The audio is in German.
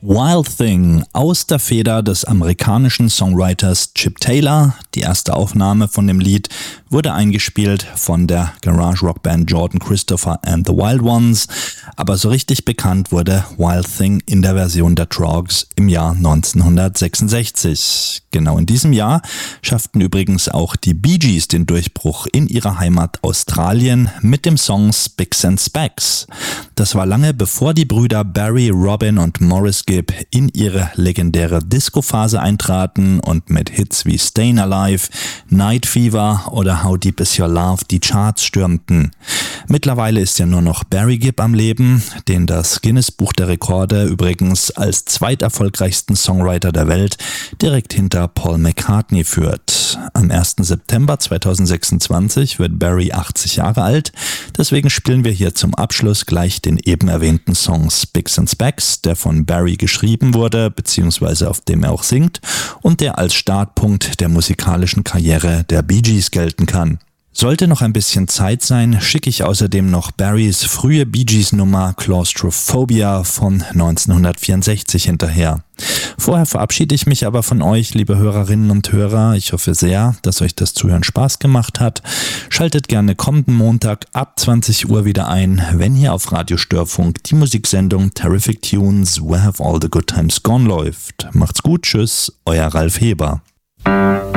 Wild Thing aus der Feder des amerikanischen Songwriters Chip Taylor. Die erste Aufnahme von dem Lied wurde eingespielt von der Garage-Rock-Band Jordan Christopher and the Wild Ones, aber so richtig bekannt wurde Wild Thing in der Version der Troggs im Jahr 1966. Genau in diesem Jahr schafften übrigens auch die Bee Gees den Durchbruch in ihrer Heimat Australien mit dem Song Spicks and Specks. Das war lange bevor die Brüder Barry, Robin und Maurice Gibb in ihre legendäre Disco-Phase eintraten und mit Hits wie Stayin' Alive, Night Fever oder How Deep Is Your Love die Charts stürmten. Mittlerweile ist ja nur noch Barry Gibb am Leben, den das Guinness-Buch der Rekorde übrigens als zweiterfolgreichsten Songwriter der Welt direkt hinter Paul McCartney führt. Am 1. September 2026 wird Barry 80 Jahre alt, deswegen spielen wir hier zum Abschluss gleich den eben erwähnten Song Spicks and Specks, der von Barry geschrieben wurde, beziehungsweise auf dem er auch singt und der als Startpunkt der musikalischen Karriere der Bee Gees gelten kann. Sollte noch ein bisschen Zeit sein, schicke ich außerdem noch Barrys frühe Bee Gees Nummer Claustrophobia von 1964 hinterher. Vorher verabschiede ich mich aber von euch, liebe Hörerinnen und Hörer. Ich hoffe sehr, dass euch das Zuhören Spaß gemacht hat. Schaltet gerne kommenden Montag ab 20 Uhr wieder ein, wenn hier auf Radio Störfunk die Musiksendung Terrific Tunes Where Have All the Good Times Gone läuft. Macht's gut, tschüss, euer Ralf Heber.